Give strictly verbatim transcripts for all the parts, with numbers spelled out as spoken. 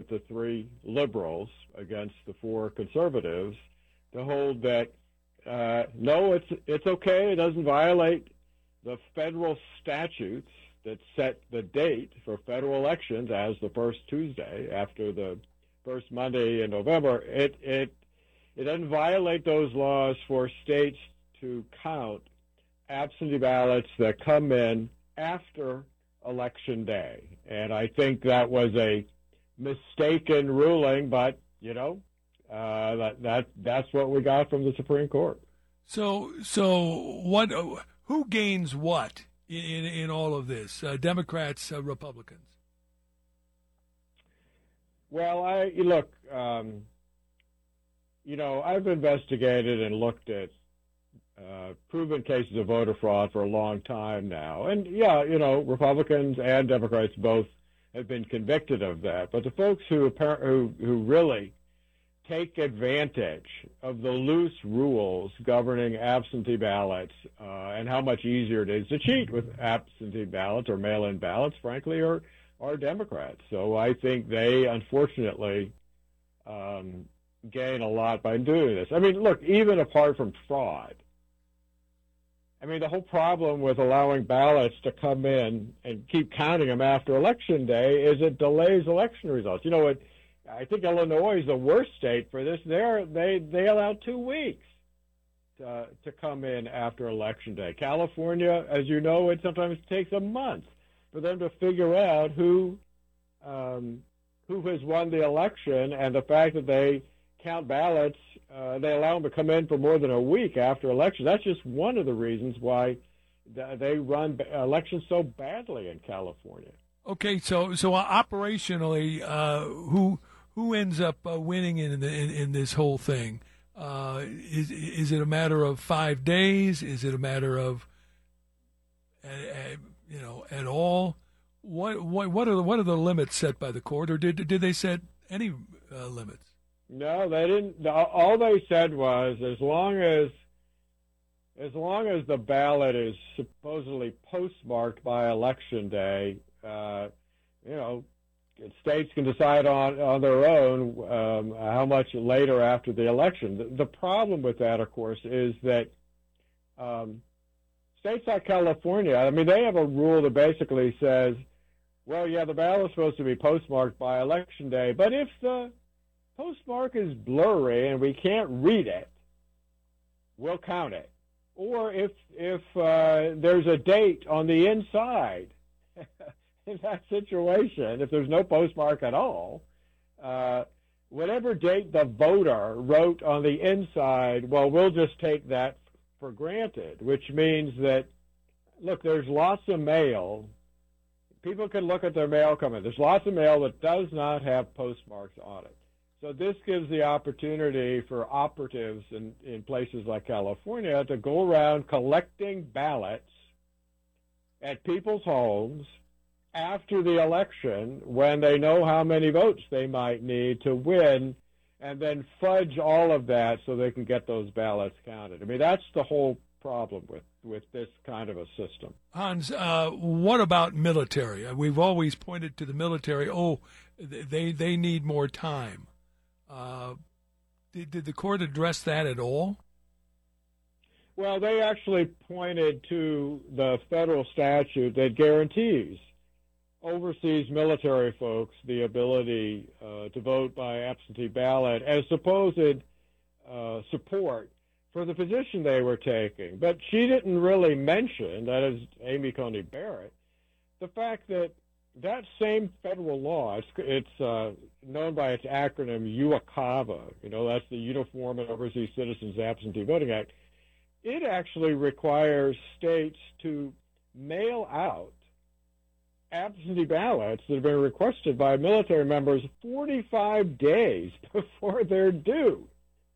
with the three liberals against the four conservatives to hold that uh, no, it's it's okay. It doesn't violate the federal statutes that set the date for federal elections as the first Tuesday after the first Monday in November. It it it doesn't violate those laws for states to count absentee ballots that come in after Election Day. And I think that was a mistaken ruling, but, you know, uh, that, that that's what we got from the Supreme Court. So, so what? Who gains what in, in all of this? Uh, Democrats, uh, Republicans? Well, I look, um, you know, I've investigated and looked at uh, proven cases of voter fraud for a long time now. And, yeah, you know, Republicans and Democrats both have been convicted of that. But the folks who who, who really take advantage of the loose rules governing absentee ballots uh, and how much easier it is to cheat with absentee ballots or mail-in ballots, frankly, are, are Democrats. So I think they, unfortunately, um, gain a lot by doing this. I mean, look, even apart from fraud, I mean, the whole problem with allowing ballots to come in and keep counting them after Election Day is it delays election results. You know what? I think Illinois is the worst state for this. They're, they they allow two weeks to, to come in after Election Day. California, as you know, it sometimes takes a month for them to figure out who um, who has won the election, and the fact that they count ballots, uh, they allow them to come in for more than a week after election. That's just one of the reasons why th- they run elections so badly in California. Okay, so so operationally, uh, who who ends up uh, winning in, the, in in this whole thing? Uh, is is it a matter of five days? Is it a matter of uh, uh, you know at all? What what what are the, what are the limits set by the court, or did did they set any uh, limits? No, they didn't. All they said was as long as as long as the ballot is supposedly postmarked by Election Day, uh, you know, states can decide on, on their own um, how much later after the election. The, the problem with that, of course, is that um, states like California, I mean, they have a rule that basically says, well, yeah, the ballot's supposed to be postmarked by Election Day, but if the postmark is blurry and we can't read it, we'll count it. Or if if uh, there's a date on the inside, in that situation, if there's no postmark at all, uh, whatever date the voter wrote on the inside, well, we'll just take that for granted, which means that, look, there's lots of mail. People can look at their mail coming. There's lots of mail that does not have postmarks on it. So this gives the opportunity for operatives in, in places like California to go around collecting ballots at people's homes after the election when they know how many votes they might need to win, and then fudge all of that so they can get those ballots counted. I mean, that's the whole problem with, with this kind of a system. Hans, uh, what about military? We've always pointed to the military. Oh, they they need more time. Uh, did, did the court address that at all? Well, they actually pointed to the federal statute that guarantees overseas military folks the ability uh, to vote by absentee ballot as supposed uh, support for the position they were taking. But she didn't really mention, that is Amy Coney Barrett, the fact that that same federal law, it's, it's uh, known by its acronym U A C A V A, you know, that's the Uniform and Overseas Citizens Absentee Voting Act. It actually requires states to mail out absentee ballots that have been requested by military members forty-five days before they're due.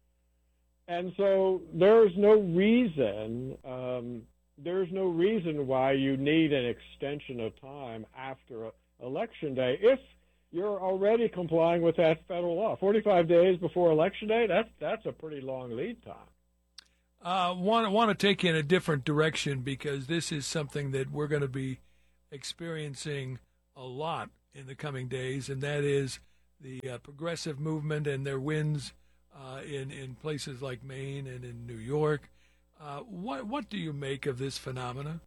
And so there's no reason, um, there's no reason why you need an extension of time after Election Day if you're already complying with that federal law. forty-five days before Election Day, that's, that's a pretty long lead time. I uh, want, want to take you in a different direction because this is something that we're going to be experiencing a lot in the coming days, and that is the uh, progressive movement and their wins uh, in in places like Maine and in New York. Uh, what what do you make of this phenomena?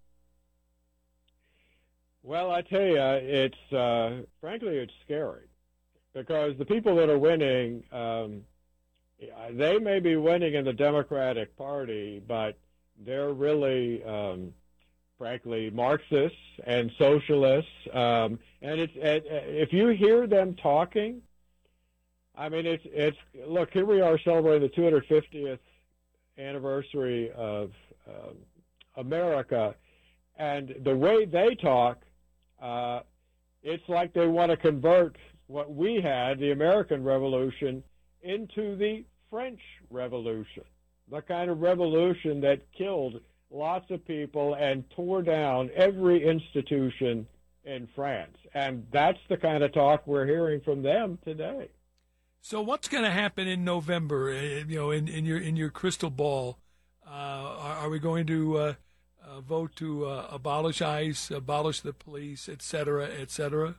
Well, I tell you, it's uh, frankly it's scary because the people that are winning, um, they may be winning in the Democratic Party, but they're really, um, frankly, Marxists and socialists. Um, and it's it, if you hear them talking, I mean, it's it's look, here we are celebrating the two hundred fiftieth anniversary of um, America, and the way they talk, uh, it's like they want to convert what we had, the American Revolution, into the French Revolution, the kind of revolution that killed lots of people and tore down every institution in France. And that's the kind of talk we're hearing from them today. So what's going to happen in November? You know, in, in your in your crystal ball, uh, are, are we going to uh, uh, vote to uh, abolish ICE, abolish the police, et cetera, et cetera?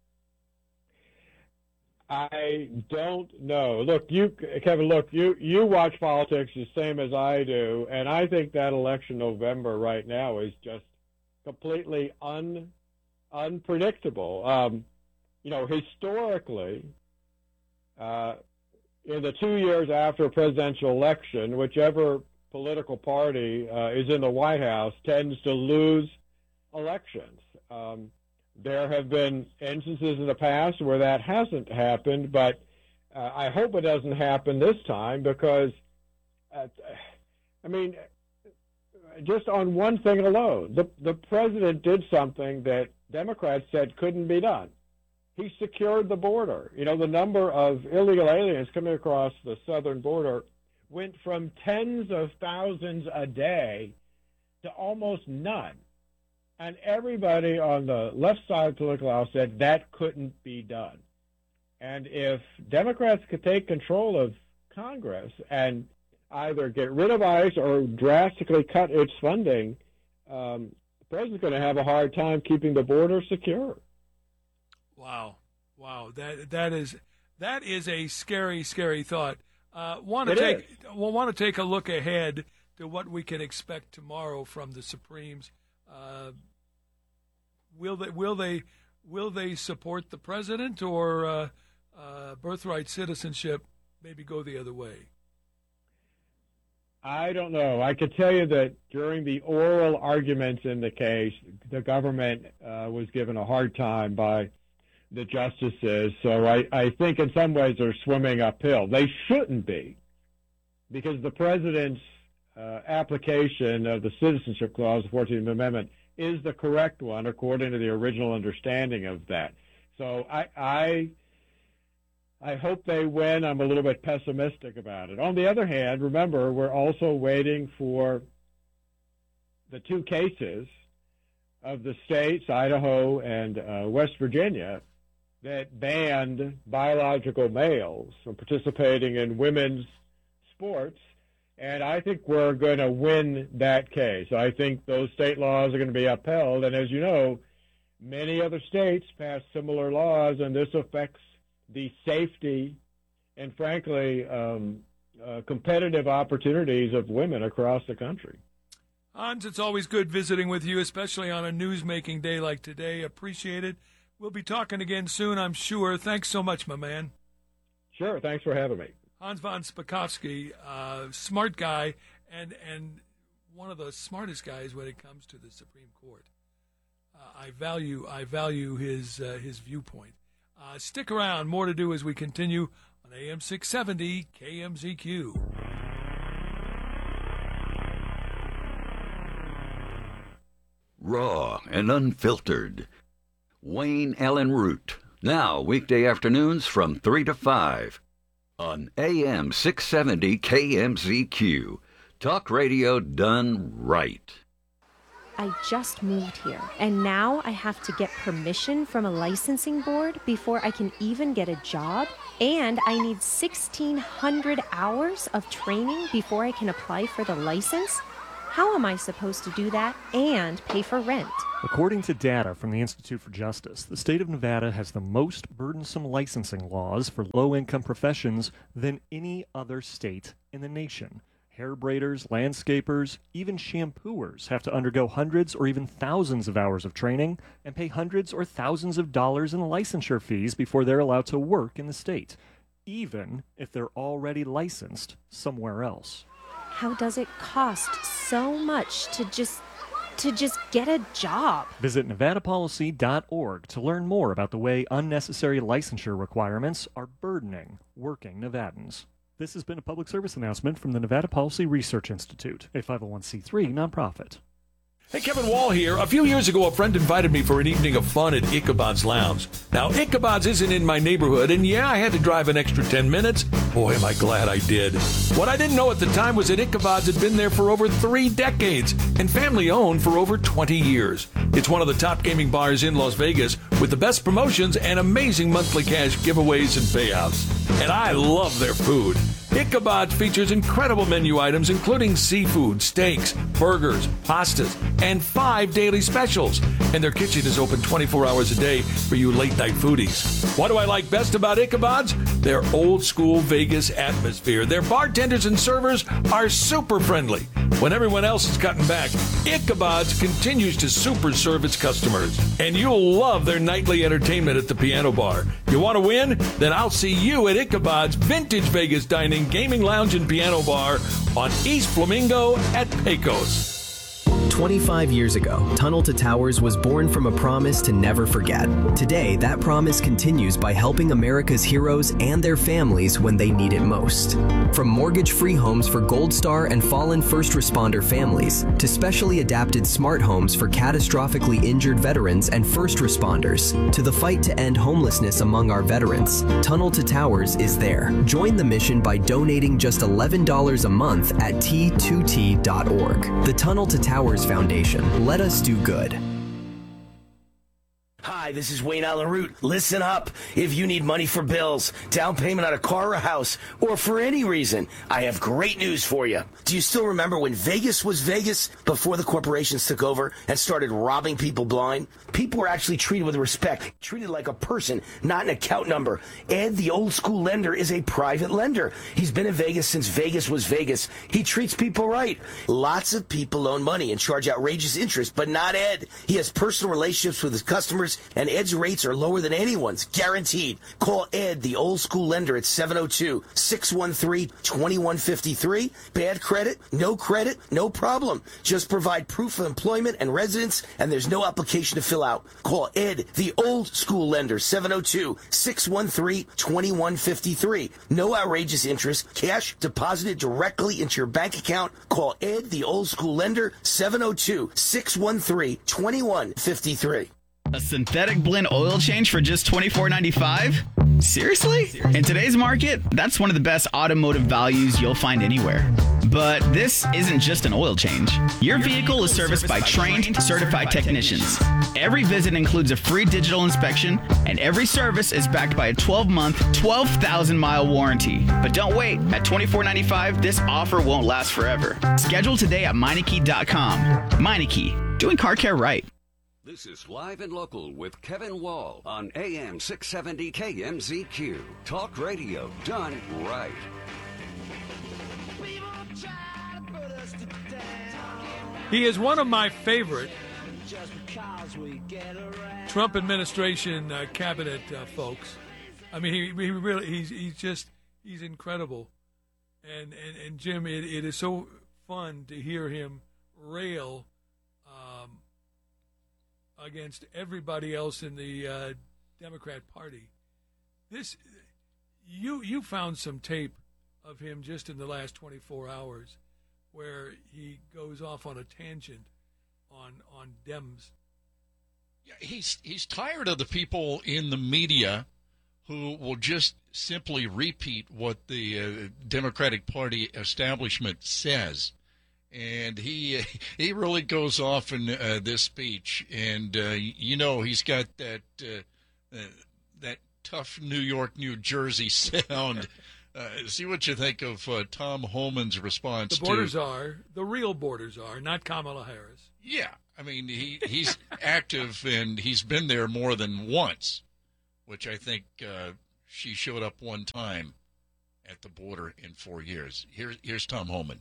I don't know. Look, you, Kevin. Look, you you watch politics the same as I do, and I think that election November right now is just completely un unpredictable. Um, you know, historically. Uh, in the two years after a presidential election, whichever political party uh, is in the White House tends to lose elections. Um, there have been instances in the past where that hasn't happened, but uh, I hope it doesn't happen this time because, uh, I mean, just on one thing alone, the, the president did something that Democrats said couldn't be done. He secured the border. You know, the number of illegal aliens coming across the southern border went from tens of thousands a day to almost none. And everybody on the left side of the political aisle said that couldn't be done. And if Democrats could take control of Congress and either get rid of ICE or drastically cut its funding, um, the president's going to have a hard time keeping the border secure. Wow, wow, that that is that is a scary, scary thought. Uh, want to it take is. well, want to take a look ahead to what we can expect tomorrow from the Supremes. Uh, will they will they will they support the president or uh, uh, birthright citizenship? Maybe go the other way. I don't know. I could tell you that during the oral arguments in the case, the government uh, was given a hard time by the justices. So I, I think in some ways they're swimming uphill. They shouldn't be, because the president's uh, application of the Citizenship Clause, the fourteenth Amendment, is the correct one according to the original understanding of that. So I, I, I hope they win. I'm a little bit pessimistic about it. On the other hand, remember, we're also waiting for the two cases of the states, Idaho and uh, West Virginia, that banned biological males from participating in women's sports. And I think we're going to win that case. I think those state laws are going to be upheld. And as you know, many other states passed similar laws, and this affects the safety and, frankly, um, uh, competitive opportunities of women across the country. Hans, it's always good visiting with you, especially on a news-making day like today. Appreciate it. We'll be talking again soon, I'm sure. Thanks so much, my man. Sure. Thanks for having me. Hans von Spakovsky, uh, smart guy, and and one of the smartest guys when it comes to the Supreme Court. Uh, I value I value his uh, his viewpoint. Uh, stick around. More to do as we continue on A M six seventy K M Z Q. Raw and unfiltered. Wayne Allen Root. Now, weekday afternoons from three to five on A M six seventy K M Z Q. Talk radio done right. I just moved here, and now I have to get permission from a licensing board before I can even get a job, and I need sixteen hundred hours of training before I can apply for the license. How am I supposed to do that and pay for rent? According to data from the Institute for Justice, the state of Nevada has the most burdensome licensing laws for low-income professions than any other state in the nation. Hair braiders, landscapers, even shampooers have to undergo hundreds or even thousands of hours of training and pay hundreds or thousands of dollars in licensure fees before they're allowed to work in the state, even if they're already licensed somewhere else. How does it cost so much to just to just get a job? Visit nevada policy dot org to learn more about the way unnecessary licensure requirements are burdening working Nevadans. This has been a public service announcement from the Nevada Policy Research Institute, a five oh one c three nonprofit. Hey, Kevin Wall here. A few years ago, a friend invited me for an evening of fun at Ichabod's Lounge. Now, Ichabod's isn't in my neighborhood, and yeah, I had to drive an extra ten minutes. Boy, am I glad I did. What I didn't know at the time was that Ichabod's had been there for over three decades and family-owned for over twenty years. It's one of the top gaming bars in Las Vegas with the best promotions and amazing monthly cash giveaways and payouts. And I love their food. Ichabod's features incredible menu items including seafood, steaks, burgers, pastas, and five daily specials. And their kitchen is open twenty-four hours a day for you late-night foodies. What do I like best about Ichabod's? Their old-school Vegas atmosphere. Their bartenders and servers are super friendly. When everyone else is cutting back, Ichabod's continues to super serve its customers. And you'll love their nightly entertainment at the piano bar. You want to win? Then I'll see you at Ichabod's Vintage Vegas Dining, Gaming Lounge, and Piano Bar on East Flamingo at Pecos. twenty-five years ago, Tunnel to Towers was born from a promise to never forget. Today, that promise continues by helping America's heroes and their families when they need it most. From mortgage-free homes for Gold Star and fallen first responder families, to specially adapted smart homes for catastrophically injured veterans and first responders, to the fight to end homelessness among our veterans, Tunnel to Towers is there. Join the mission by donating just eleven dollars a month at T two T dot org. The Tunnel to Towers Foundation. Let us do good. Hi, this is Wayne Allen Root. Listen up. If you need money for bills, down payment on a car or a house, or for any reason, I have great news for you. Do you still remember when Vegas was Vegas before the corporations took over and started robbing people blind? People were actually treated with respect, treated like a person, not an account number. Ed, the old school lender, is a private lender. He's been in Vegas since Vegas was Vegas. He treats people right. Lots of people loan money and charge outrageous interest, but not Ed. He has personal relationships with his customers, and Ed's rates are lower than anyone's, guaranteed. Call Ed, the old school lender, at seven oh two, six one three, two one five three. Bad credit? No credit? No problem. Just provide proof of employment and residence, and there's no application to fill out. Call Ed, the old school lender, seven oh two, six one three, two one five three. No outrageous interest. Cash deposited directly into your bank account. Call Ed, the old school lender, seven oh two, six one three, two one five three. A synthetic blend oil change for just twenty-four ninety-five? Seriously? In today's market, that's one of the best automotive values you'll find anywhere. But this isn't just an oil change. Your vehicle is serviced by trained, certified technicians. Every visit includes a free digital inspection, and every service is backed by a twelve-month, twelve thousand mile warranty. But don't wait. At twenty-four ninety-five, this offer won't last forever. Schedule today at Meineke dot com. Meineke, doing car care right. This is Live and Local with Kevin Wall on A M six seventy K M Z Q. Talk radio done right. He is one of my favorite Trump administration uh, cabinet uh, folks. I mean, he, he really he's he's just he's incredible, and and, and Jim, it, it is so fun to hear him rail um, against everybody else in the uh, Democrat Party. This you you found some tape of him just in the last twenty-four hours, where he goes off on a tangent on on Dems. Yeah, he's he's tired of the people in the media who will just simply repeat what the uh, Democratic Party establishment says, and he he really goes off in uh, this speech, and uh, you know he's got that uh, uh, that tough New York, New Jersey sound. Uh, see what you think of uh, Tom Homan's response The borders to... are, the real borders are, not Kamala Harris. Yeah, I mean, he, he's active, and he's been there more than once, which I think uh, she showed up one time at the border in four years. Here, here's Tom Homan.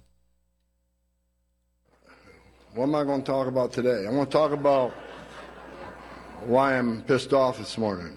What am I going to talk about today? I want to talk about why I'm pissed off this morning.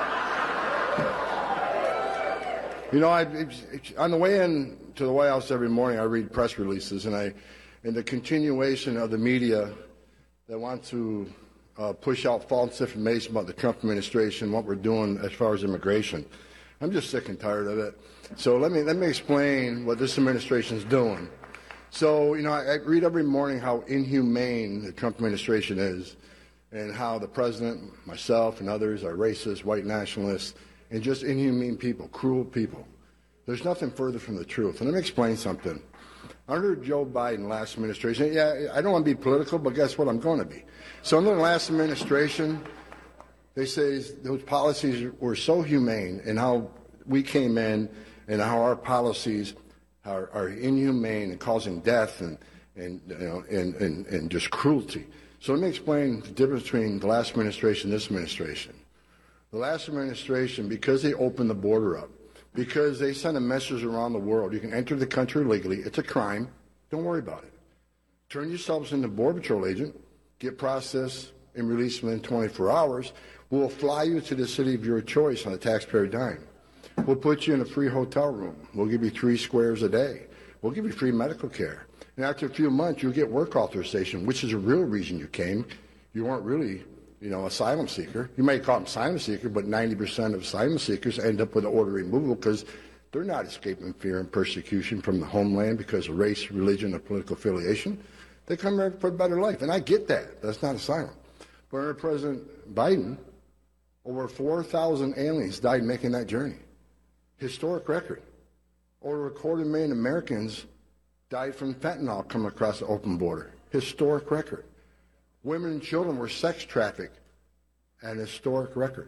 You know, I, on the way in to the White House every morning, I read press releases, and I, in the continuation of the media that want to uh, push out false information about the Trump administration, what we're doing as far as immigration, I'm just sick and tired of it. So let me let me explain what this administration is doing. So, you know, I, I read every morning how inhumane the Trump administration is, and how the president, myself, and others are racist, white nationalists, and just inhumane people, cruel people. There's nothing further from the truth. And let me explain something. Under Joe Biden, last administration, yeah, I don't want to be political, but guess what? I'm going to be. So under the last administration, they say those policies were so humane, and how we came in and how our policies are, are inhumane and causing death and, and, you know, and, and, and just cruelty. So let me explain the difference between the last administration and this administration. The last administration, because they opened the border up, because they sent a message around the world, you can enter the country legally, it's a crime, don't worry about it. Turn yourselves into a Border Patrol agent, get processed and released within twenty-four hours. We'll fly you to the city of your choice on a taxpayer dime. We'll put you in a free hotel room. We'll give you three squares a day. We'll give you free medical care. And after a few months, you'll get work authorization, which is the real reason you came. You weren't really, you know, asylum seeker. You may call them asylum seeker, but ninety percent of asylum seekers end up with an order removal because they're not escaping fear and persecution from the homeland because of race, religion, or political affiliation. They come here for a better life, and I get that. That's not asylum. But under President Biden, over four thousand aliens died making that journey. Historic record. Over a quarter million Americans died from fentanyl coming across the open border. Historic record. Women and children were sex trafficked. An historic record.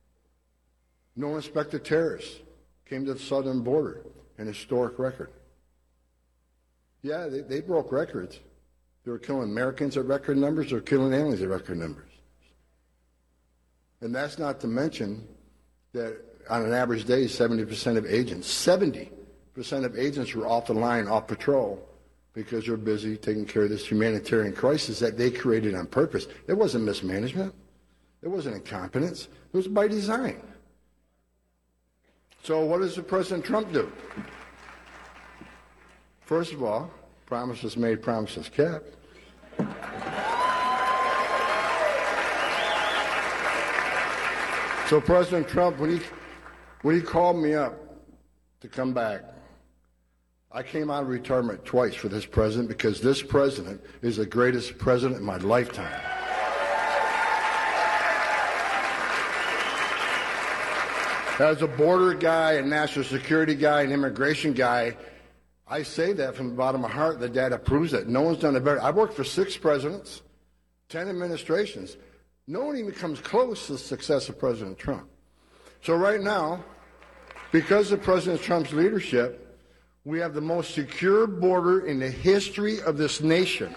No inspector terrorists came to the southern border. An historic record. Yeah, they, they broke records. They were killing Americans at record numbers. They were killing aliens at record numbers. And that's not to mention that on an average day, seventy percent of agents, seventy percent of agents were off the line, off patrol, because they're busy taking care of this humanitarian crisis that they created on purpose. It wasn't mismanagement. It wasn't incompetence. It was by design. So what does the President Trump do? First of all, promises made, promises kept. So President Trump, when he, when he called me up to come back, I came out of retirement twice for this president because this president is the greatest president in my lifetime. As a border guy, a national security guy, an immigration guy, I say that from the bottom of my heart. The data proves it. No one's done it better. I've worked for six presidents, ten administrations. No one even comes close to the success of President Trump. So right now, because of President Trump's leadership, we have the most secure border in the history of this nation.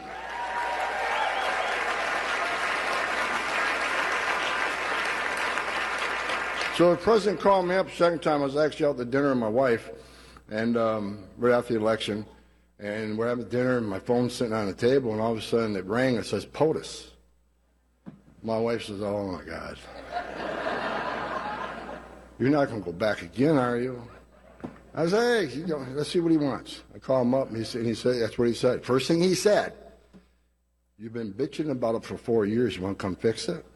So the president called me up the second time. I was actually out to dinner with my wife, and um, right after the election, and we're having dinner, and my phone's sitting on the table, and all of a sudden it rang. It says POTUS. My wife says, "Oh my God, you're not going to go back again, are you?" I said, "Hey, you know, let's see what he wants." I call him up, and he said, and he said, "That's what he said." First thing he said, "You've been bitching about it for four years. You want to come fix it?"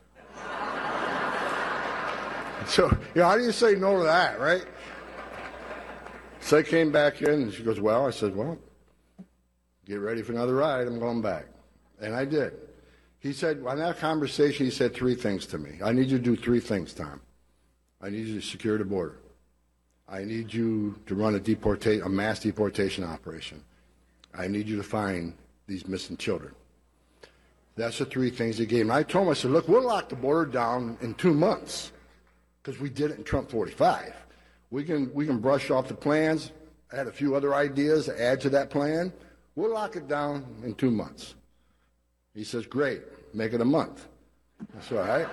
So, you know, how do you say no to that, right? So I came back in, and she goes, "Well," I said, "Well, get ready for another ride. I'm going back." And I did. He said, on that conversation, he said three things to me. "I need you to do three things, Tom. I need you to secure the border. I need you to run a, deporta- a mass deportation operation. I need you to find these missing children." That's the three things he gave me. I told him, I said, "Look, we'll lock the border down in two months because we did it in Trump forty-five. We can, we can brush off the plans. I had a few other ideas to add to that plan. We'll lock it down in two months. He says, great, make it a month. That's all right.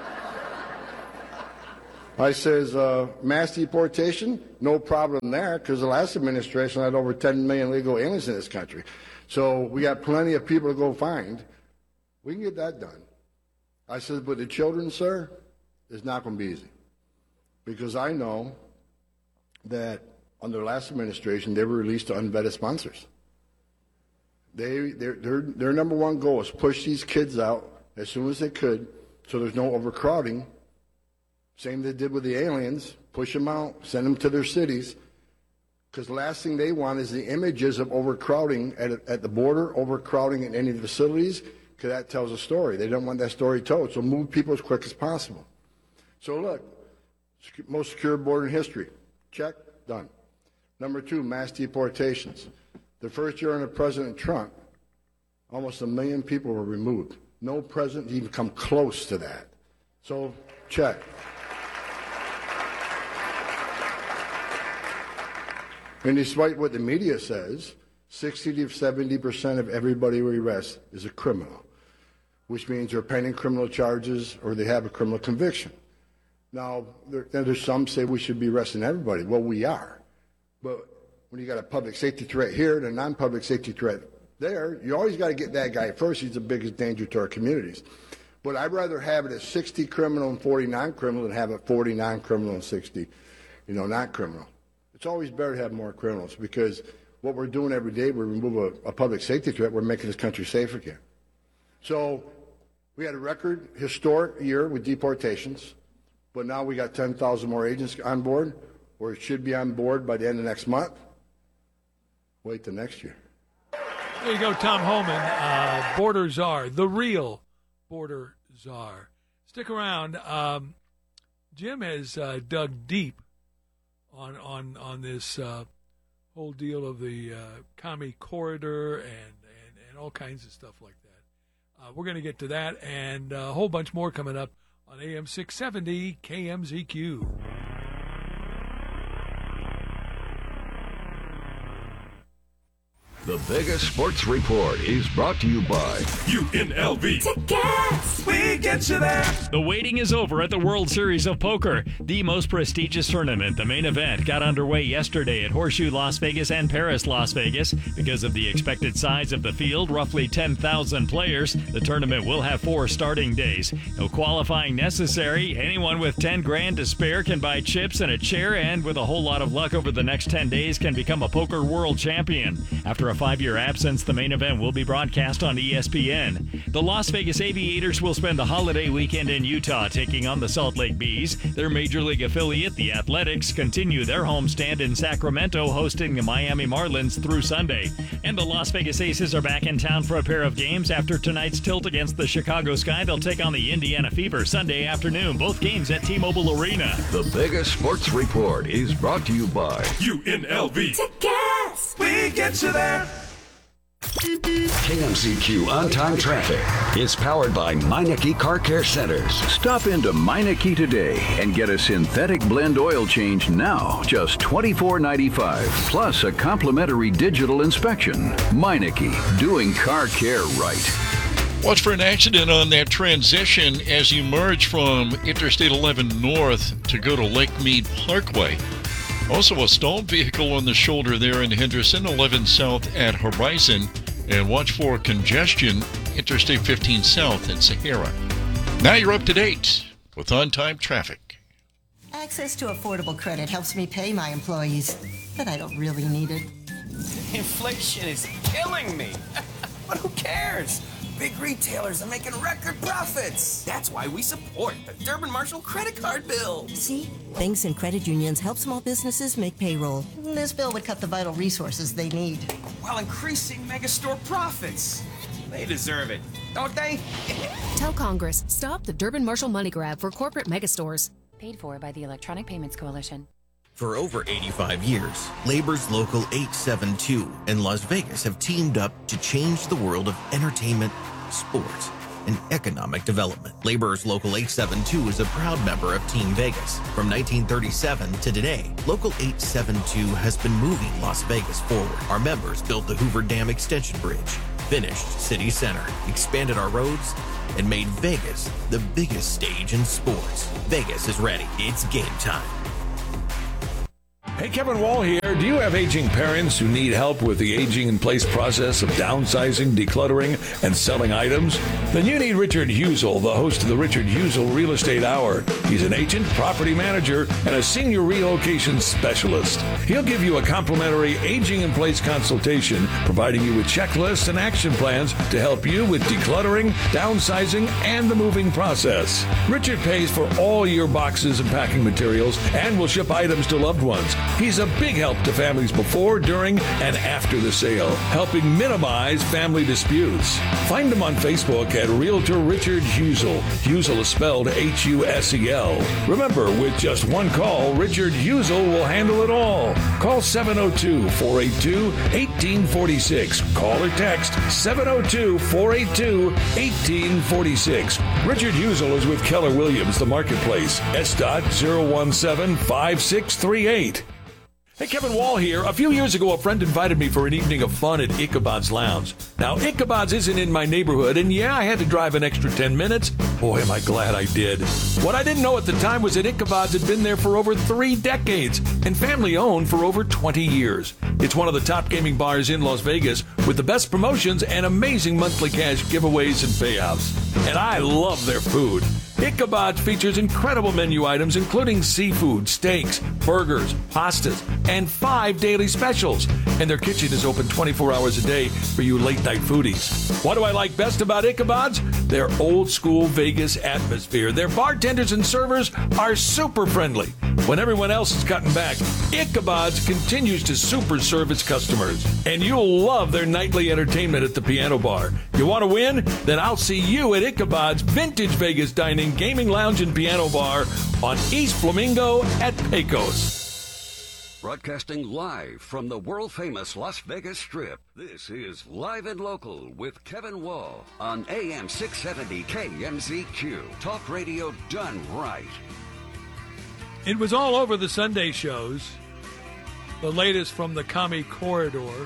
I says, uh, mass deportation, no problem there, because the last administration had over ten million legal aliens in this country. So we got plenty of people to go find. We can get that done. I said, but the children, sir, it's not going to be easy. Because I know that under the last administration, they were released to unvetted sponsors. They, their, their, their number one goal is push these kids out as soon as they could so there's no overcrowding. Same they did with the aliens, push them out, send them to their cities, because the last thing they want is the images of overcrowding at, at the border, overcrowding in any of the facilities, because that tells a story. They don't want that story told, so move people as quick as possible. So look, most secure border in history, check, done. Number two, mass deportations. The first year under President Trump, almost a million people were removed. No president even come close to that. So check. And despite what the media says, sixty to seventy percent of everybody we arrest is a criminal, which means they're pending criminal charges or they have a criminal conviction. Now, there, there's some say we should be arresting everybody. Well, we are. But when you got a public safety threat here and a non-public safety threat there, you always got to get that guy first. He's the biggest danger to our communities. But I'd rather have it as sixty criminal and forty non-criminal than have it forty non-criminal and sixty, you know, not criminal. It's always better to have more criminals, because what we're doing every day, we remove a, a public safety threat, we're making this country safe again. So we had a record historic year with deportations, but now we got ten thousand more agents on board, or it should be on board by the end of next month. Wait till next year. There you go, Tom Homan, uh, Border Czar, the real Border Czar. Stick around. Um, Jim has uh, dug deep on on on this uh, whole deal of the uh, commie corridor and, and, and all kinds of stuff like that. Uh, we're going to get to that and a whole bunch more coming up on A M six seventy K M Z Q. The Vegas Sports Report is brought to you by U N L V. Tickets! We get you there. The waiting is over at the World Series of Poker, the most prestigious tournament. The main event got underway yesterday at Horseshoe Las Vegas and Paris Las Vegas. Because of the expected size of the field, roughly ten thousand players, the tournament will have four starting days. No qualifying necessary. Anyone with ten grand to spare can buy chips and a chair, and with a whole lot of luck over the next ten days can become a poker world champion. After a five-year absence, the main event will be broadcast on E S P N. The Las Vegas Aviators will spend the holiday weekend in Utah taking on the Salt Lake Bees. Their Major League affiliate, the Athletics, continue their homestand in Sacramento, hosting the Miami Marlins through Sunday. And the Las Vegas Aces are back in town for a pair of games. After tonight's tilt against the Chicago Sky, they'll take on the Indiana Fever Sunday afternoon. Both games at T-Mobile Arena. The Vegas Sports Report is brought to you by U N L V. Tickets! We get you there. K M Z Q On-Time Traffic is powered by Meineke Car Care Centers. Stop into Meineke today and get a synthetic blend oil change now, just twenty-four ninety-five, plus a complimentary digital inspection. Meineke, doing car care right. Watch for an accident on that transition as you merge from Interstate eleven North to go to Lake Mead Parkway. Also, a stalled vehicle on the shoulder there in Henderson, eleven South at Horizon. And watch for congestion, Interstate fifteen South at Sahara. Now you're up to date with on-time traffic. Access to affordable credit helps me pay my employees, but I don't really need it. Inflation is killing me. But who cares? Big retailers are making record profits. That's why we support the Durbin Marshall credit card bill. See? Banks and credit unions help small businesses make payroll. This bill would cut the vital resources they need, while increasing megastore profits. They deserve it, don't they? Tell Congress, stop the Durbin Marshall money grab for corporate megastores. Paid for by the Electronic Payments Coalition. For over eighty-five years, Labor's Local eight seven two and Las Vegas have teamed up to change the world of entertainment, sports, and economic development. Laborers Local eight seven two is a proud member of Team Vegas. From nineteen thirty-seven to today, Local eight seven two has been moving Las Vegas forward. Our members built the Hoover Dam Extension Bridge, finished City Center, expanded our roads, and made Vegas the biggest stage in sports. Vegas is ready. It's game time. Hey, Kevin Wall here. Do you have aging parents who need help with the aging in place process of downsizing, decluttering, and selling items? Then you need Richard Husel, the host of the Richard Husel Real Estate Hour. He's an agent, property manager, and a senior relocation specialist. He'll give you a complimentary aging in place consultation, providing you with checklists and action plans to help you with decluttering, downsizing, and the moving process. Richard pays for all your boxes and packing materials and will ship items to loved ones. He's a big help to families before, during, and after the sale, helping minimize family disputes. Find him on Facebook at Realtor Richard Husel. Husel is spelled H U S E L. Remember, with just one call, Richard Husel will handle it all. Call seven oh two, four eight two, one eight four six. Call or text seven oh two, four eight two, one eight four six. Richard Husel is with Keller Williams, the marketplace. S dot zero one seven five six three eight. Hey, Kevin Wall here. A few years ago, a friend invited me for an evening of fun at Ichabod's Lounge. Now, Ichabod's isn't in my neighborhood, and yeah, I had to drive an extra ten minutes. Boy, am I glad I did. What I didn't know at the time was that Ichabod's had been there for over three decades and family-owned for over twenty years. It's one of the top gaming bars in Las Vegas with the best promotions and amazing monthly cash giveaways and payouts. And I love their food. Ichabod's features incredible menu items, including seafood, steaks, burgers, pastas, and five daily specials. And their kitchen is open twenty-four hours a day for you late-night foodies. What do I like best about Ichabod's? Their old-school Vegas atmosphere. Their bartenders and servers are super friendly. When everyone else is cutting back, Ichabod's continues to super serve its customers. And you'll love their nightly entertainment at the piano bar. You want to win? Then I'll see you at Ichabod's Vintage Vegas Dining, Gaming Lounge, and Piano Bar on East Flamingo at Pecos. Broadcasting live from the world-famous Las Vegas Strip, this is Live and Local with Kevin Wall on A M six seventy K M Z Q. Talk radio done right. It was all over the Sunday shows. The latest from the Commie Corridor,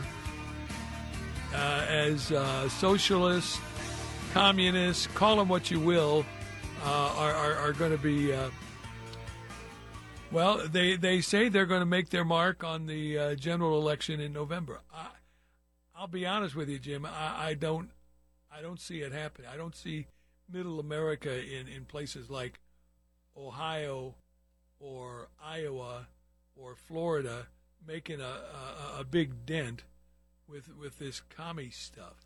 uh, as uh, socialists, communists, call them what you will, uh, are, are, are going to be... Uh, Well, they, they say they're going to make their mark on the uh, general election in November. I, I'll be honest with you, Jim. I, I don't I don't see it happening. I don't see Middle America in, in places like Ohio or Iowa or Florida making a, a, a big dent with with this commie stuff.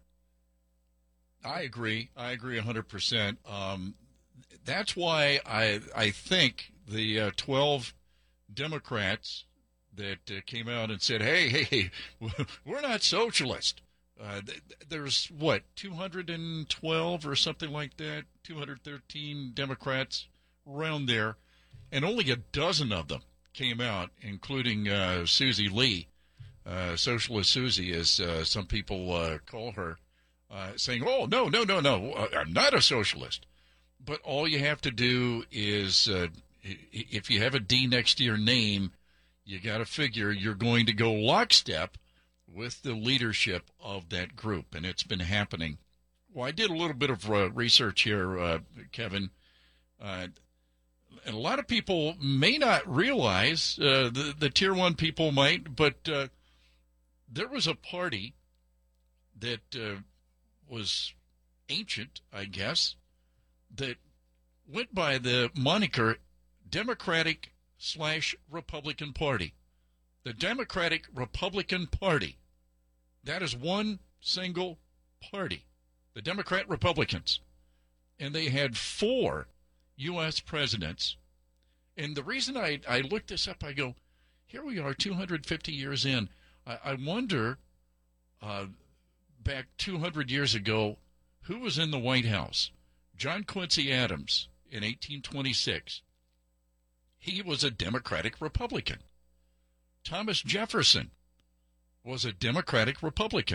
I agree. I agree one hundred percent. Um, that's why I I think the uh, twelve Democrats that uh, came out and said, hey, hey, we're not socialist. Uh, th- there's, what, two hundred twelve or something like that, two hundred thirteen Democrats around there, and only a dozen of them came out, including uh, Susie Lee, uh, Socialist Susie, as uh, some people uh, call her, uh, saying, oh, no, no, no, no, I'm not a socialist. But all you have to do is... Uh, if you have a D next to your name, you got to figure you're going to go lockstep with the leadership of that group, and it's been happening. Well, I did a little bit of uh, research here, uh, Kevin, uh, and a lot of people may not realize, uh, the, the Tier one people might, but uh, there was a party that uh, was ancient, I guess, that went by the moniker Democratic slash Republican Party. The Democratic Republican Party. That is one single party. The Democrat Republicans. And they had four U S presidents. And the reason I, I looked this up, I go, here we are two hundred fifty years in. I, I wonder, uh, back two hundred years ago, who was in the White House? John Quincy Adams in eighteen twenty-six. He was a Democratic Republican. Thomas Jefferson was a Democratic Republican.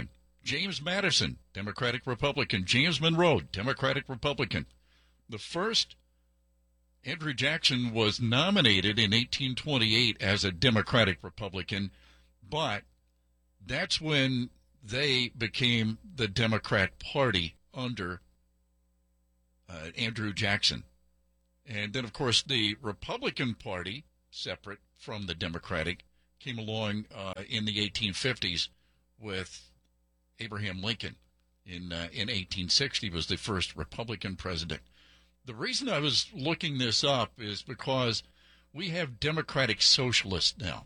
James Madison, Democratic Republican. James Monroe, Democratic Republican. The first, Andrew Jackson, was nominated in eighteen twenty-eight as a Democratic Republican, but that's when they became the Democrat Party under uh, Andrew Jackson. And then, of course, the Republican Party, separate from the Democratic, came along uh, in the eighteen fifties with Abraham Lincoln. In uh, in eighteen sixty was the first Republican president. The reason I was looking this up is because we have Democratic Socialists now.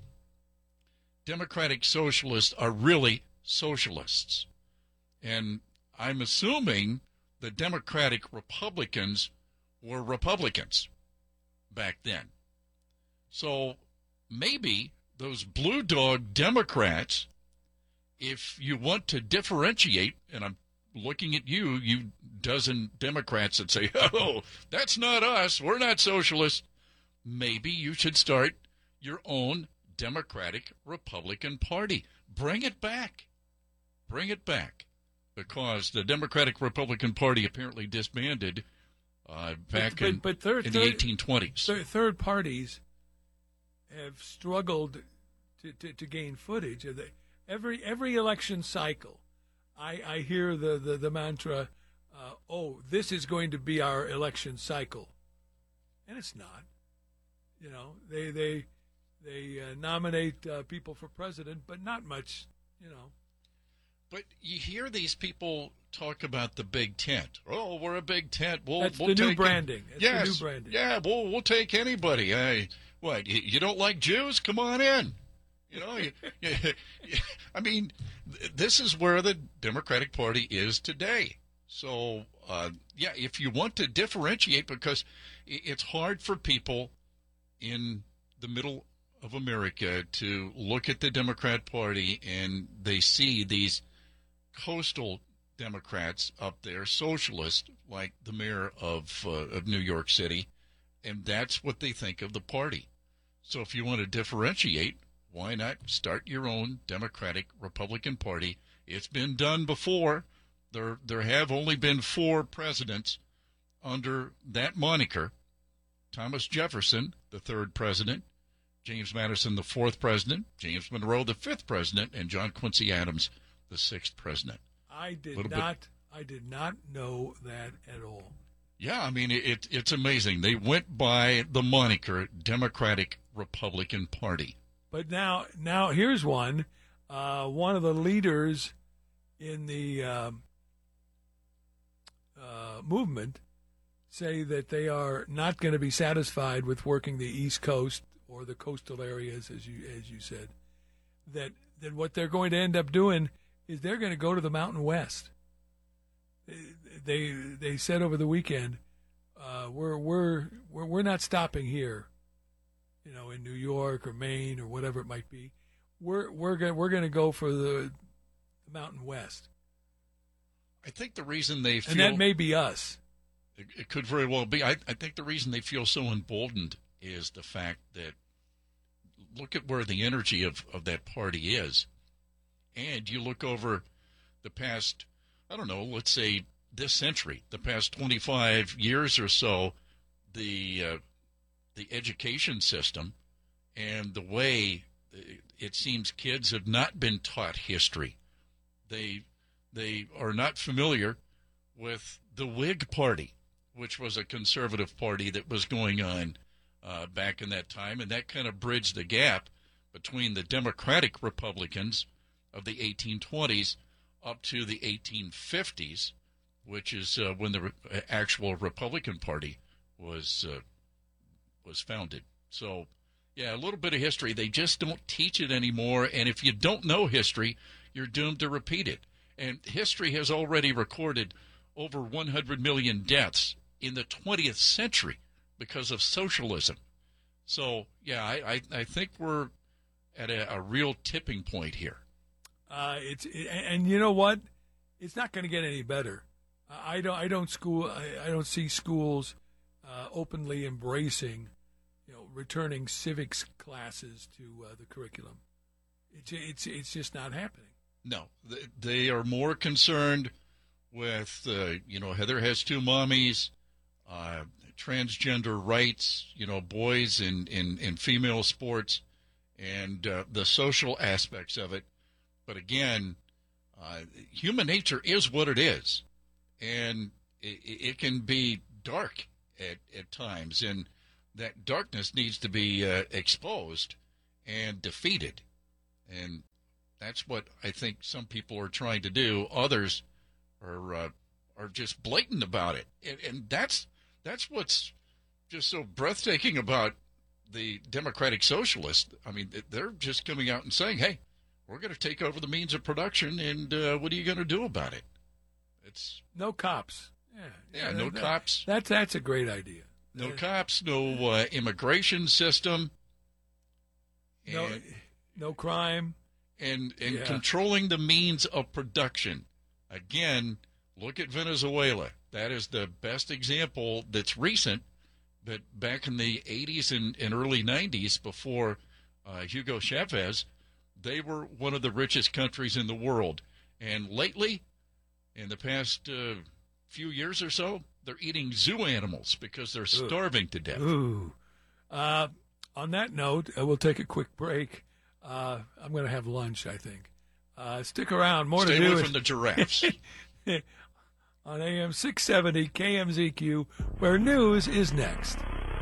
Democratic Socialists are really socialists. And I'm assuming the Democratic Republicans were Republicans back then. So maybe those blue dog Democrats, if you want to differentiate, and I'm looking at you, you dozen Democrats that say, oh, that's not us, we're not socialists, maybe you should start your own Democratic Republican Party. Bring it back. Bring it back. Because the Democratic Republican Party apparently disbanded uh, back but, but, in, but third, in the third, eighteen twenties. Third, third parties have struggled to, to, to gain footage. Of the, every every election cycle, I, I hear the, the, the mantra, uh, oh, this is going to be our election cycle. And it's not. You know, they they they uh, nominate uh, people for president, but not much, you know. But you hear these people talk about the big tent. Oh, we're a big tent. We'll, That's we'll the new take branding. That's yes, the new branding. Yeah, we'll, we'll take anybody. I, what, you, you don't like Jews? Come on in. You know, you, you, I mean, th- this is where the Democratic Party is today. So, uh, yeah, if you want to differentiate, because it's hard for people in the middle of America to look at the Democrat Party and they see these coastal Democrats up there, socialists, like the mayor of uh, of New York City, and that's what they think of the party. So if you want to differentiate, why not start your own Democratic Republican Party? It's been done before. There there have only been four presidents under that moniker. Thomas Jefferson, the third president, James Madison, the fourth president, James Monroe, the fifth president, and John Quincy Adams, the sixth president. I did Little not. bit. I did not know that at all. Yeah, I mean it. It's amazing. They went by the moniker Democratic Republican Party. But now, now here's one. Uh, one of the leaders in the um, uh, movement say that they are not going to be satisfied with working the East Coast or the coastal areas, as you as you said. That that what they're going to end up doing is they're going to go to the Mountain West. They they said over the weekend, uh, we're we're we're we're not stopping here, you know, in New York or Maine or whatever it might be. We're we're going we're going to go for the, the Mountain West. I think the reason they feel, and that may be us. It, it could very well be. I, I think the reason they feel so emboldened is the fact that look at where the energy of, of that party is. And you look over the past, I don't know, let's say this century, the past twenty-five years or so, the uh, the education system and the way it seems kids have not been taught history. They they are not familiar with the Whig Party, which was a conservative party that was going on uh, back in that time, and that kind of bridged the gap between the Democratic Republicans of the eighteen twenties up to the eighteen fifties, which is uh, when the re- actual Republican Party was uh, was founded. So, yeah, a little bit of history. They just don't teach it anymore, and if you don't know history, you're doomed to repeat it. And history has already recorded over one hundred million deaths in the twentieth century because of socialism. So, yeah, I, I, I think we're at a, a real tipping point here. Uh, it's it, and you know what? It's not going to get any better. I don't. I don't school. I, I don't see schools uh, openly embracing, you know, returning civics classes to uh, the curriculum. It's it's it's just not happening. No, they are more concerned with, uh, you know, Heather has two mommies, uh, transgender rights, you know, boys in, in, in female sports, and uh, the social aspects of it. But again, uh, human nature is what it is, and it, it can be dark at, at times, and that darkness needs to be uh, exposed and defeated. And that's what I think some people are trying to do. Others are uh, are just blatant about it, and, and that's that's what's just so breathtaking about the Democratic Socialists. I mean, they're just coming out and saying, "Hey, we're going to take over the means of production, and uh, what are you going to do about it?" It's no cops. Yeah, yeah, no that, cops. That's that's a great idea. No cops, no uh, immigration system. No, and, no crime. And, and yeah. controlling the means of production. Again, look at Venezuela. That is the best example that's recent, but back in the eighties and, and early nineties, before uh, Hugo Chavez, they were one of the richest countries in the world. And lately, in the past uh, few years or so, they're eating zoo animals because they're starving Ooh. to death. Ooh. Uh, on that note, uh, we'll take a quick break. Uh, I'm going to have lunch, I think. Uh, stick around. More Stay to do. away from the giraffes. On A M six seventy K M Z Q, where news is next.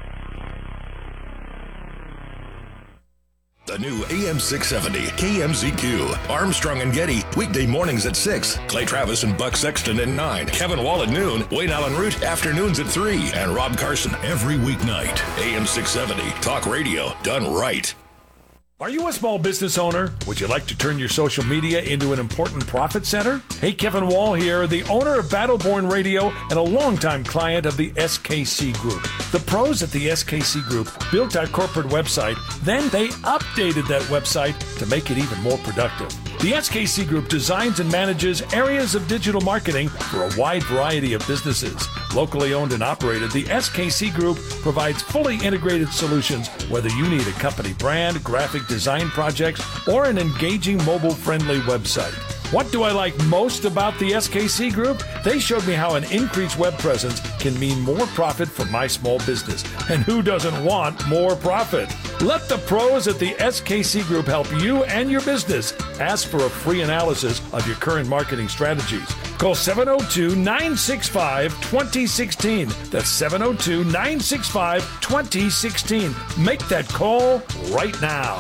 The new A M six seventy K M Z Q. Armstrong and Getty, weekday mornings at six. Clay Travis and Buck Sexton at nine. Kevin Wall at noon. Wayne Allen Root, afternoons at three. And Rob Carson every weeknight. A M six seventy, talk radio done right. Are you a small business owner? Would you like to turn your social media into an important profit center? Hey, Kevin Wall here, the owner of Battleborn Radio and a longtime client of the S K C Group. The pros at the S K C Group built our corporate website, then they updated that website to make it even more productive. The S K C Group designs and manages areas of digital marketing for a wide variety of businesses. Locally owned and operated, the S K C Group provides fully integrated solutions whether you need a company brand, graphic design projects, or an engaging mobile-friendly website. What do I like most about the S K C Group? They showed me how an increased web presence can mean more profit for my small business. And who doesn't want more profit? Let the pros at the S K C Group help you and your business. Ask for a free analysis of your current marketing strategies. Call seven oh two, nine six five, two oh one six. That's seven oh two, nine six five, two oh one six. Make that call right now.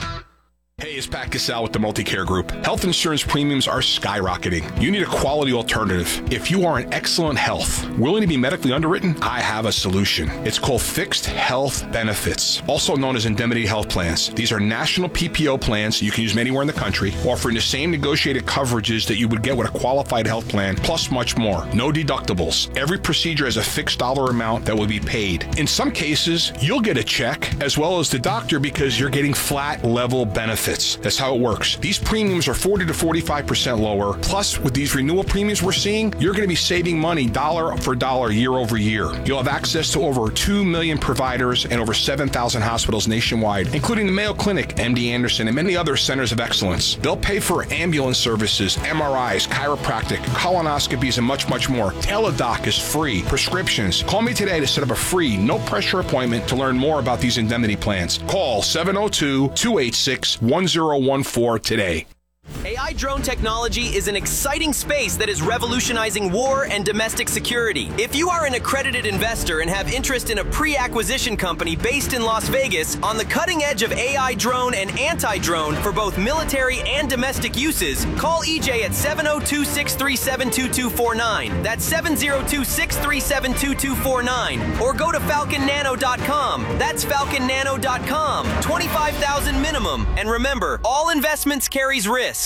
Hey, it's Pat Cassell with the Multicare Group. Health insurance premiums are skyrocketing. You need a quality alternative. If you are in excellent health, willing to be medically underwritten, I have a solution. It's called Fixed Health Benefits, also known as indemnity health plans. These are national P P O plans you can use anywhere in the country, offering the same negotiated coverages that you would get with a qualified health plan, plus much more. No deductibles. Every procedure has a fixed dollar amount that will be paid. In some cases, you'll get a check as well as the doctor because you're getting flat level benefits. That's how it works. These premiums are forty to forty-five percent lower. Plus, with these renewal premiums we're seeing, you're going to be saving money dollar for dollar year over year. You'll have access to over two million providers and over seven thousand hospitals nationwide, including the Mayo Clinic, M D Anderson, and many other centers of excellence. They'll pay for ambulance services, M R Is, chiropractic, colonoscopies, and much, much more. Teladoc is free. Prescriptions. Call me today to set up a free, no-pressure appointment to learn more about these indemnity plans. Call seven oh two, two eight six, one zero one four today. A I drone technology is an exciting space that is revolutionizing war and domestic security. If you are an accredited investor and have interest in a pre-acquisition company based in Las Vegas on the cutting edge of A I drone and anti-drone for both military and domestic uses, call E J at seven oh two, six three seven, two two four nine. That's seven oh two, six three seven, two two four nine. Or go to falcon nano dot com. That's falcon nano dot com. twenty-five thousand minimum. And remember, all investments carries risk.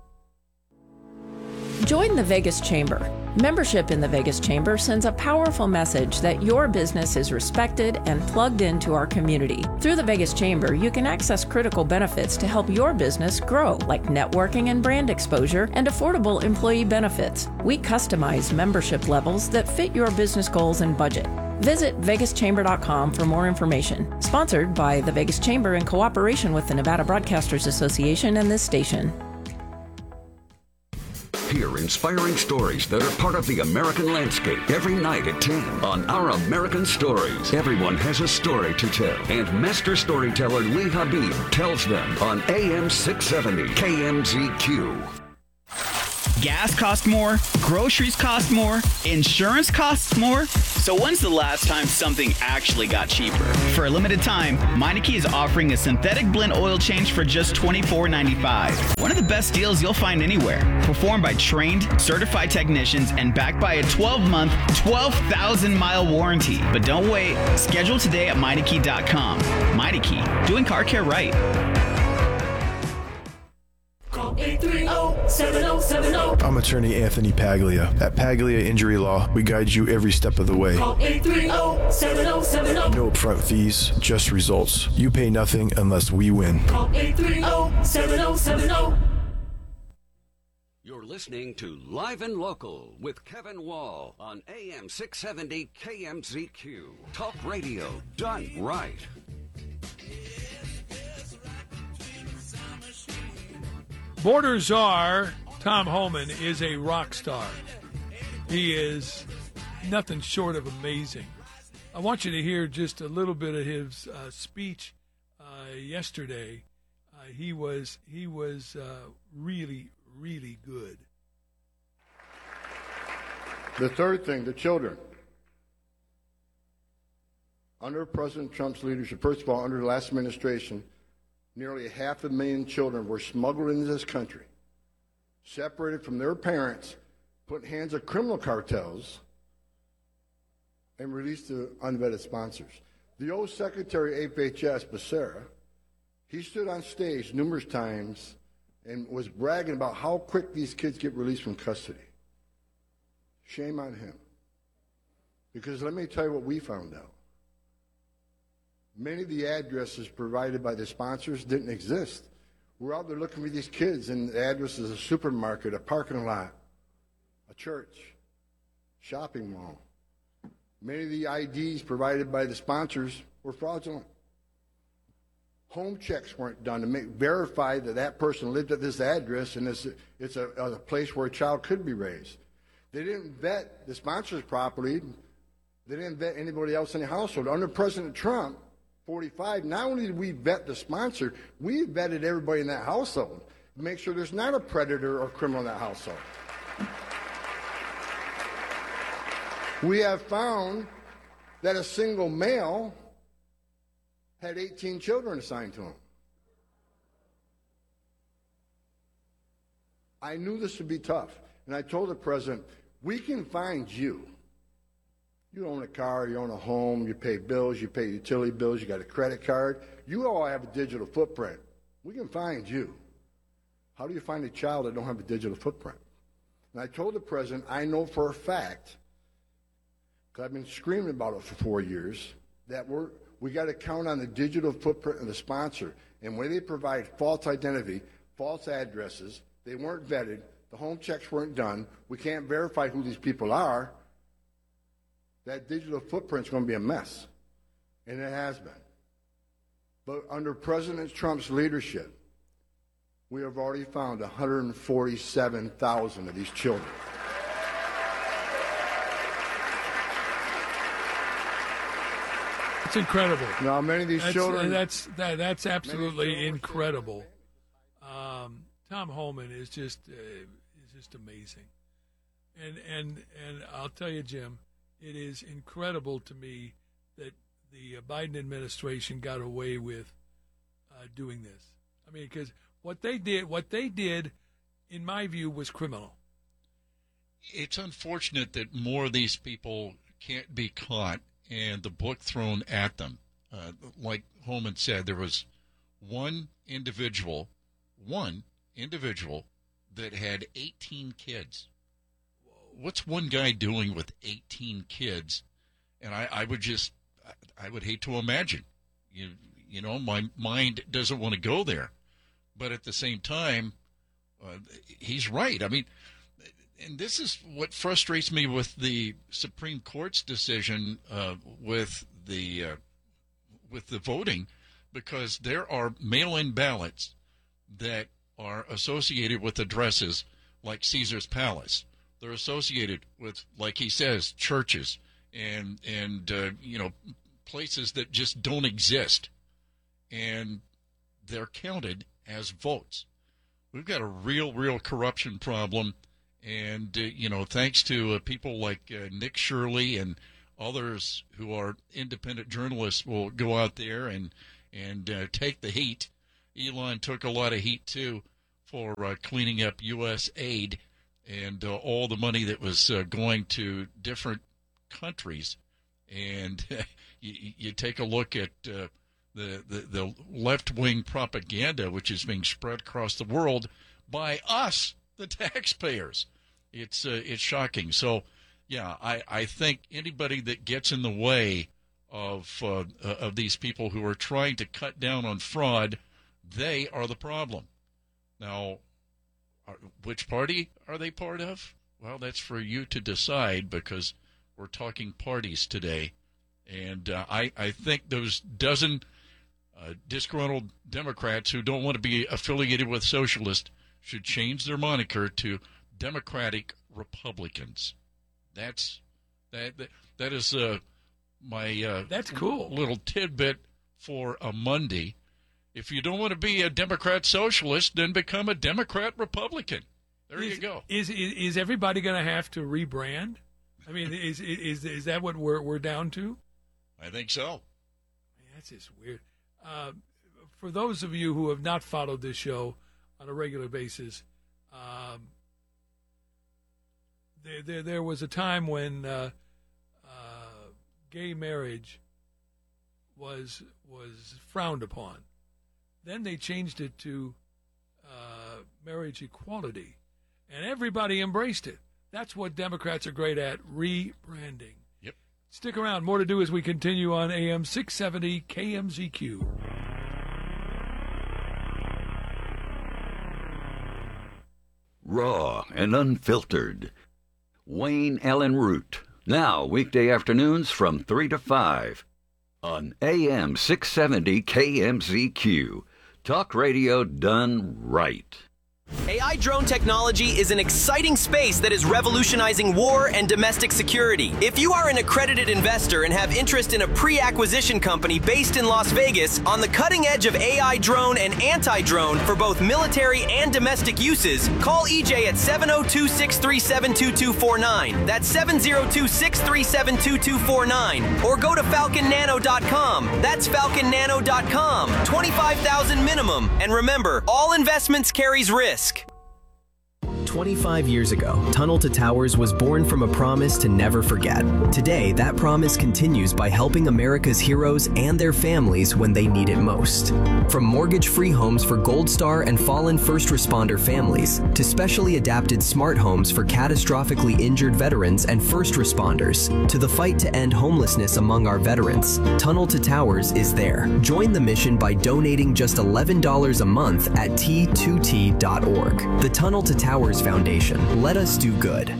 Join the Vegas Chamber. Membership in the Vegas Chamber sends a powerful message that your business is respected and plugged into our community. Through the Vegas Chamber, you can access critical benefits to help your business grow, like networking and brand exposure and affordable employee benefits. We customize membership levels that fit your business goals and budget. Visit vegas chamber dot com for more information. Sponsored by the Vegas Chamber in cooperation with the Nevada Broadcasters Association and this station. hear inspiring stories that are part of the American landscape every night at ten on Our American Stories. Everyone has a story to tell, and master storyteller Lee Habib tells them on A M six seventy K M Z Q. Gas costs more, groceries cost more, insurance costs more. So when's the last time something actually got cheaper? For a limited time, Meineke is offering a synthetic blend oil change for just twenty-four ninety-five. One of the best deals you'll find anywhere. Performed by trained, certified technicians and backed by a twelve-month, twelve thousand mile warranty. But don't wait. Schedule today at Meineke dot com. Meineke, doing car care right. Call eight three zero, seven zero seven zero. I'm attorney Anthony Paglia. At Paglia Injury Law, we guide you every step of the way. Call eight three zero, seven zero seven zero. No upfront fees, just results. You pay nothing unless we win. Call eight three zero, seven zero seven zero. You're listening to Live and Local with Kevin Wall on A M six seventy K M Z Q. Talk radio done right. Border Czar Tom Homan is a rock star. He is nothing short of amazing. I want you to hear just a little bit of his uh, speech uh, yesterday. Uh, he was he was uh, really, really good. The third thing, the children. Under President Trump's leadership, first of all, under the last administration, nearly half a million children were smuggled into this country, separated from their parents, put in hands of criminal cartels, and released to unvetted sponsors. The old Secretary of H S, Becerra, he stood on stage numerous times and was bragging about how quick these kids get released from custody. Shame on him. Because let me tell you what we found out. Many of the addresses provided by the sponsors didn't exist. We're out there looking for these kids, and the address is a supermarket, a parking lot, a church, shopping mall. Many of the I Ds provided by the sponsors were fraudulent. Home checks weren't done to make verify that that person lived at this address and it's, it's a, a place where a child could be raised. They didn't vet the sponsors properly. They didn't vet anybody else in the household. Under President Trump, forty-five, not only did we vet the sponsor, we vetted everybody in that household to make sure there's not a predator or criminal in that household. We have found that a single male had eighteen children assigned to him. I knew this would be tough, and I told the president, we can find you. You own a car, you own a home, you pay bills, you pay utility bills, you got a credit card. You all have a digital footprint. We can find you. How do you find a child that don't have a digital footprint? And I told the president, I know for a fact, because I've been screaming about it for four years, that we're, we got to count on the digital footprint of the sponsor. And when they provide false identity, false addresses, they weren't vetted, the home checks weren't done, we can't verify who these people are, that digital footprint's going to be a mess. And it has been. But under President Trump's leadership, we have already found one hundred forty-seven thousand of these children. It's incredible. Now, many of these that's, children... That's, that, that's absolutely incredible. Um, Tom Homan is just uh, is just amazing. And, and, and I'll tell you, Jim, it is incredible to me that the Biden administration got away with uh, doing this. I mean, because what they did, what they did, in my view, was criminal. It's unfortunate that more of these people can't be caught and the book thrown at them. Uh, like Homan said, there was one individual, one individual that had eighteen kids. What's one guy doing with eighteen kids? And I, I would just, I would hate to imagine. You, you know, my mind doesn't want to go there. But at the same time, uh, he's right. I mean, and this is what frustrates me with the Supreme Court's decision uh, with the uh, with the voting, because there are mail-in ballots that are associated with addresses like Caesar's Palace. They're associated with, like he says, churches and, and uh, you know, places that just don't exist. And they're counted as votes. We've got a real, real corruption problem. And, uh, you know, thanks to uh, people like uh, Nick Shirley and others who are independent journalists will go out there and, and uh, take the heat. Elon took a lot of heat, too, for uh, cleaning up U S aid and uh, all the money that was uh, going to different countries. And uh, you, you take a look at uh, the, the, the left-wing propaganda, which is being spread across the world by us, the taxpayers. It's uh, it's shocking. So, yeah, I, I think anybody that gets in the way of uh, of these people who are trying to cut down on fraud, they are the problem. Now, which party are they part of? Well, that's for you to decide, because we're talking parties today. And uh, I, I think those dozen uh, disgruntled Democrats who don't want to be affiliated with socialists should change their moniker to Democratic Republicans. That's that that, that is uh, my uh, that's cool little tidbit for a Monday. If you don't want to be a Democrat socialist, then become a Democrat Republican. There is, you go. Is is, is everybody going to have to rebrand? I mean, is is is that what we're we're down to? I think so. Man, that's just weird. Uh, for those of you who have not followed this show on a regular basis, um, there, there there was a time when uh, uh, gay marriage was was frowned upon. Then they changed it to uh, marriage equality, and everybody embraced it. That's what Democrats are great at, rebranding. Yep. Stick around. More to do as we continue on A M six seventy K M Z Q. Raw and unfiltered. Wayne Allen Root. Now, weekday afternoons from three to five on A M six seventy K M Z Q. Talk radio done right. A I drone technology is an exciting space that is revolutionizing war and domestic security. If you are an accredited investor and have interest in a pre-acquisition company based in Las Vegas on the cutting edge of A I drone and anti-drone for both military and domestic uses, call E J at seven oh two, six three seven, two two four nine. That's seven oh two, six three seven, two two four nine. Or go to falcon nano dot com. That's falcon nano dot com. twenty-five thousand dollars minimum. And remember, all investments carries risk. twenty-five years ago, Tunnel to Towers was born from a promise to never forget. Today, that promise continues by helping America's heroes and their families when they need it most. From mortgage-free homes for Gold Star and fallen first responder families, to specially adapted smart homes for catastrophically injured veterans and first responders, to the fight to end homelessness among our veterans, Tunnel to Towers is there. Join the mission by donating just eleven dollars a month at T two T dot org. The Tunnel to Towers Foundation. Let us do good.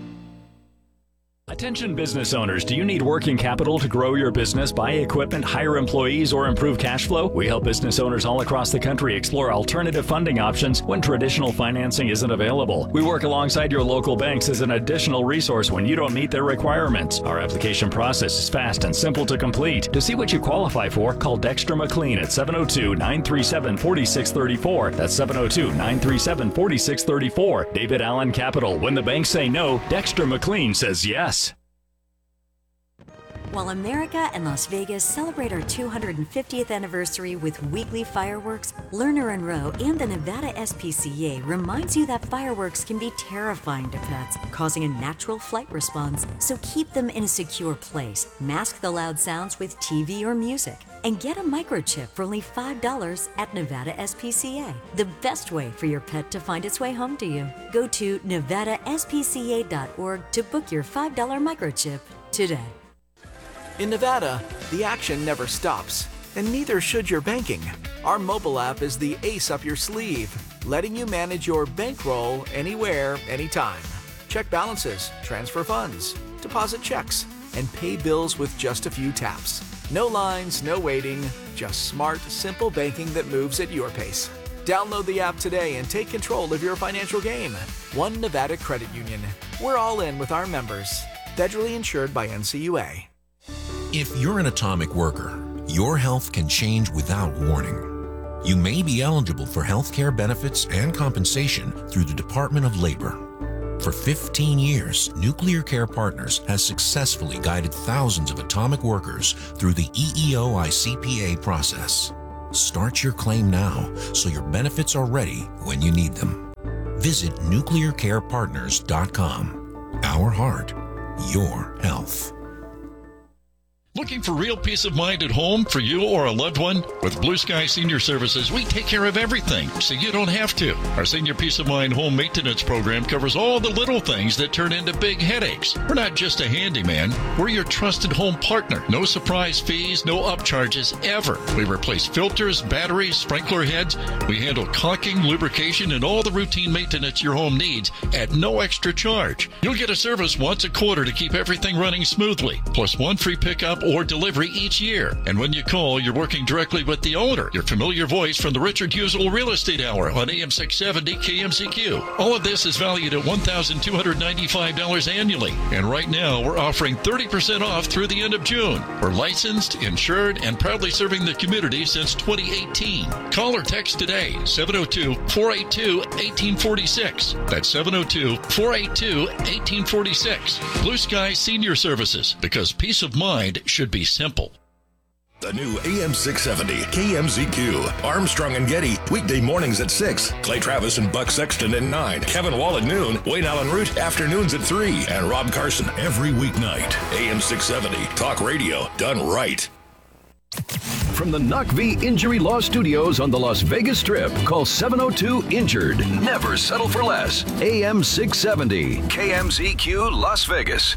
Attention business owners, do you need working capital to grow your business, buy equipment, hire employees, or improve cash flow? We help business owners all across the country explore alternative funding options when traditional financing isn't available. We work alongside your local banks as an additional resource when you don't meet their requirements. Our application process is fast and simple to complete. To see what you qualify for, call Dexter McLean at seven oh two, nine three seven, four six three four. That's seven oh two, nine three seven, four six three four. David Allen Capital. When the banks say no, Dexter McLean says yes. While America and Las Vegas celebrate our two hundred fiftieth anniversary with weekly fireworks, Lerner and Rowe and the Nevada S P C A reminds you that fireworks can be terrifying to pets, causing a natural flight response. So keep them in a secure place, mask the loud sounds with T V or music, and get a microchip for only five dollars at Nevada S P C A. The best way for your pet to find its way home to you. Go to nevada s p c a dot org to book your five dollar microchip today. In Nevada, the action never stops, and neither should your banking. Our mobile app is the ace up your sleeve, letting you manage your bankroll anywhere, anytime. Check balances, transfer funds, deposit checks, and pay bills with just a few taps. No lines, no waiting, just smart, simple banking that moves at your pace. Download the app today and take control of your financial game. One Nevada Credit Union. We're all in with our members. Federally insured by N C U A. If you're an atomic worker, your health can change without warning. You may be eligible for health care benefits and compensation through the Department of Labor. For fifteen years, Nuclear Care Partners has successfully guided thousands of atomic workers through the E E O I C P A process. Start your claim now so your benefits are ready when you need them. Visit nuclear care partners dot com. Our heart, your health. Looking for real peace of mind at home for you or a loved one? With Blue Sky Senior Services, we take care of everything, so you don't have to. Our Senior Peace of Mind home maintenance program covers all the little things that turn into big headaches. We're not just a handyman, we're your trusted home partner. No surprise fees, no upcharges, ever. We replace filters, batteries, sprinkler heads. We handle caulking, lubrication, and all the routine maintenance your home needs at no extra charge. You'll get a service once a quarter to keep everything running smoothly, plus one free pickup or delivery each year. And when you call, you're working directly with the owner, your familiar voice from the Richard Husel Real Estate Hour on A M six seventy K M Z Q. All of this is valued at one thousand two hundred ninety-five dollars annually. And right now, we're offering thirty percent off through the end of June. We're licensed, insured, and proudly serving the community since twenty eighteen. Call or text today, seven oh two, four eight two, one eight four six. That's seven oh two, four eight two, one eight four six. Blue Sky Senior Services, because peace of mind should be simple. The new A M six seventy K M Z Q. Armstrong and Getty, weekday mornings at six. Clay Travis and Buck Sexton at nine. Kevin Wall at noon. Wayne Allen Root, afternoons at three. And Rob Carson every weeknight. A M six seventy, talk radio done right. From the Knock V Injury Law Studios on the Las Vegas Strip, call seven oh two injured. Never settle for less. A M six seventy, K M Z Q, Las Vegas.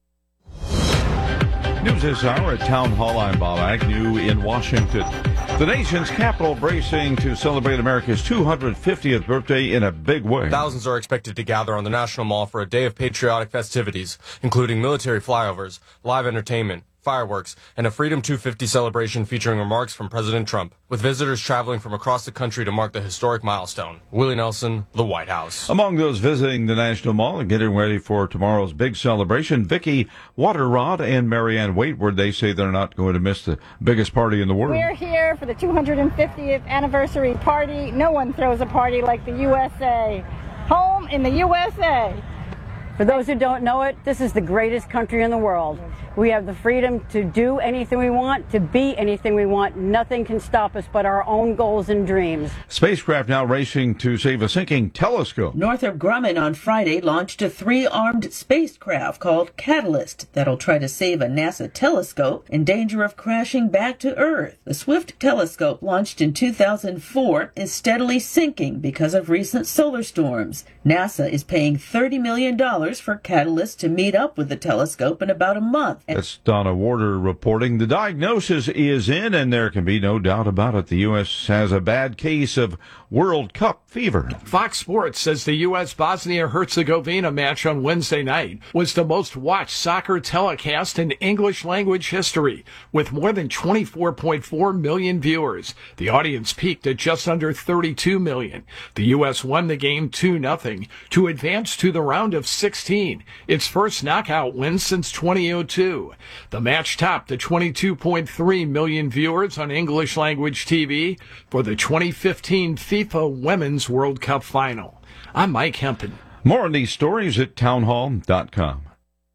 News this hour at Town Hall. I'm Bob Agnew in Washington. The nation's capital bracing to celebrate America's two hundred fiftieth birthday in a big way. Thousands are expected to gather on the National Mall for a day of patriotic festivities, including military flyovers, live entertainment, fireworks, and a Freedom two fifty celebration featuring remarks from President Trump, with visitors traveling from across the country to mark the historic milestone. Willie Nelson, the White House. Among those visiting the National Mall and getting ready for tomorrow's big celebration, Vicky Waterrod and Marianne Waitward. They say they're not going to miss the biggest party in the world. We're here for the two hundred fiftieth anniversary party. No one throws a party like the U S A. Home in the U S A. For those who don't know it, this is the greatest country in the world. We have the freedom to do anything we want, to be anything we want. Nothing can stop us but our own goals and dreams. Spacecraft now racing to save a sinking telescope. Northrop Grumman on Friday launched a three-armed spacecraft called Catalyst that'll try to save a NASA telescope in danger of crashing back to Earth. The Swift telescope, launched in two thousand four, is steadily sinking because of recent solar storms. NASA is paying thirty million dollars for Catalyst to meet up with the telescope in about a month. That's Donna Warder reporting. The diagnosis is in, and there can be no doubt about it. The U S has a bad case of World Cup fever. Fox Sports says the U S Bosnia-Herzegovina match on Wednesday night was the most watched soccer telecast in English language history, with more than twenty-four point four million viewers. The audience peaked at just under thirty-two million. The U S won the game two nothing to advance to the round of sixteen, its first knockout win since twenty oh two. The match topped the twenty-two point three million viewers on English language T V for the twenty fifteen FIFA Women's World Cup Final. I'm Mike Hempen. More on these stories at townhall dot com.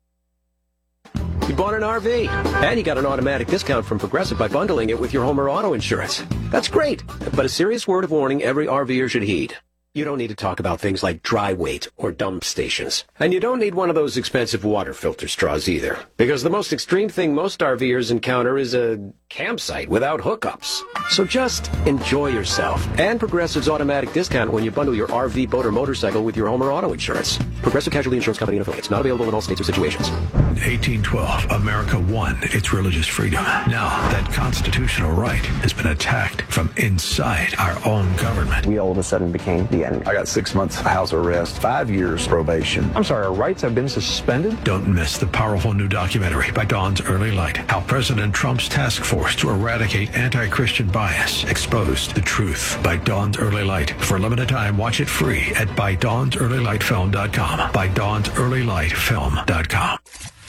You bought an R V, and you got an automatic discount from Progressive by bundling it with your home or auto insurance. That's great, but a serious word of warning every RVer should heed. You don't need to talk about things like dry weight or dump stations. And you don't need one of those expensive water filter straws either. Because the most extreme thing most RVers encounter is a campsite without hookups. So just enjoy yourself. And Progressive's automatic discount when you bundle your R V, boat, or motorcycle with your home or auto insurance. Progressive Casualty Insurance Company and affiliates. Not available in all states or situations. eighteen twelve, America won its religious freedom. Now, that constitutional right has been attacked from inside our own government. We all of a sudden became the again. I got six months house arrest, five years probation. I'm sorry, our rights have been suspended? Don't miss the powerful new documentary by Dawn's Early Light. How President Trump's task force to eradicate anti-Christian bias exposed the truth by Dawn's Early Light. For a limited time, watch it free at by dawns early light film dot com. by dawns early light film dot com.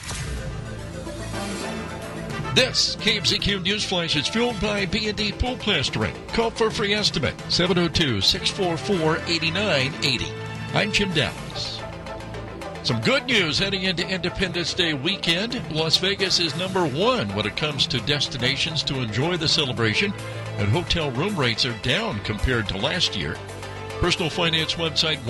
This K M Z Q News Flash is fueled by B and D Pool Plastering. Call for a free estimate, seven oh two, six four four, eight nine eight oh. I'm Jim Dallas. Some good news heading into Independence Day weekend. Las Vegas is number one when it comes to destinations to enjoy the celebration, and hotel room rates are down compared to last year. Personal finance website